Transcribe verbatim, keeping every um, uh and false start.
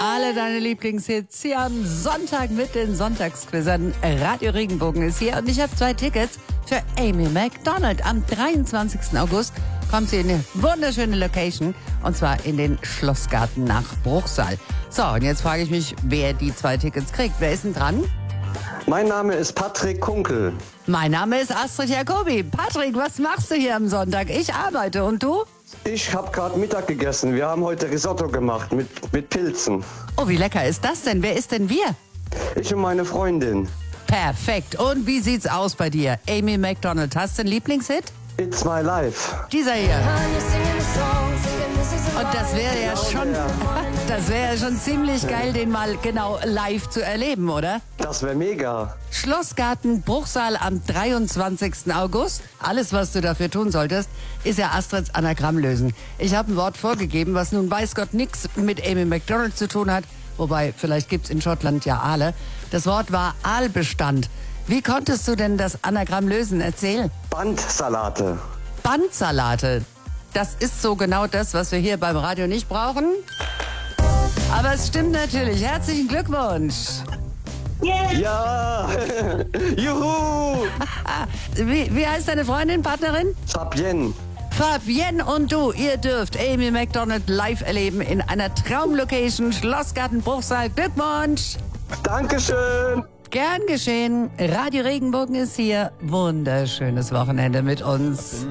Alle deine Lieblingshits hier am Sonntag mit den Sonntagsquizzern. Radio Regenbogen ist hier und ich habe zwei Tickets für Amy Macdonald. Am dreiundzwanzigsten August kommt sie in eine wunderschöne Location und zwar in den Schlossgarten nach Bruchsal. So, und jetzt frage ich mich, wer die zwei Tickets kriegt. Wer ist denn dran? Mein Name ist Patrick Kunkel. Mein Name ist Astrid Jacobi. Patrick, was machst du hier am Sonntag? Ich arbeite und du? Ich habe gerade Mittag gegessen. Wir haben heute Risotto gemacht mit, mit Pilzen. Oh, wie lecker ist das denn? Wer ist denn wir? Ich und meine Freundin. Perfekt. Und wie sieht's aus bei dir? Amy Macdonald, hast du einen Lieblingshit? It's my life. Dieser hier. Und das wäre ja schon, das wäre ja schon ziemlich geil, den mal genau live zu erleben, oder? Das wäre mega. Schlossgarten Bruchsal am dreiundzwanzigsten August. Alles, was du dafür tun solltest, ist ja Astrids Anagramm lösen. Ich habe ein Wort vorgegeben, was nun weiß Gott nichts mit Amy Macdonald zu tun hat. Wobei, vielleicht gibt's in Schottland ja Aale. Das Wort war Aalbestand. Wie konntest du denn das Anagramm lösen? Erzähl. Bandsalate. Bandsalate. Das ist so genau das, was wir hier beim Radio nicht brauchen. Aber es stimmt natürlich. Herzlichen Glückwunsch. Yeah. Ja! Juhu! Wie, wie heißt deine Freundin, Partnerin? Fabienne. Fabienne und du, ihr dürft Amy Macdonald live erleben in einer Traumlocation, Schlossgarten Bruchsal. Glückwunsch! Dankeschön! Gern geschehen. Radio Regenbogen ist hier. Wunderschönes Wochenende mit uns.